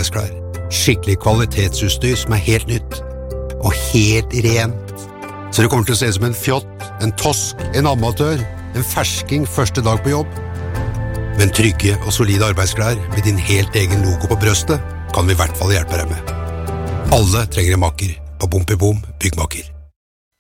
arbeidsklær. Skikkelig kvalitetsutstyr som helt nytt. Og helt rent. Så du kommer til å se ut som en fjott, en tosk, en amatør, en fersking første dag på jobb. Men trygge og solide arbeidsklær med din helt egen logo på brøstet kan vi I hvert fall hjelpe deg med. Alle trenger en makker på Bom Byggmaker.